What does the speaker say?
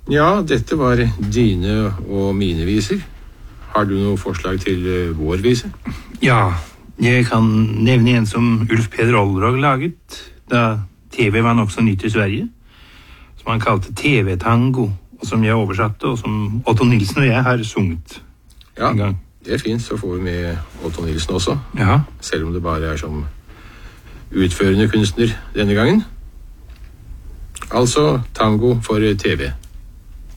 Ja, dette var dine og mine viser. Har du noe forslag til vår vise? Ja, jeg kan nevne en som Ulf Peder Olrog laget da TV var nok så nytt i Sverige, som han kalte TV-tango, og som jeg oversatte, og som Otto Nilsen og jeg har sunget en gang. Det er fint, så får vi med Otto Nilsen også. Ja. Selv om det bare er som utførende kunstner denne gangen. Altså tango for TV.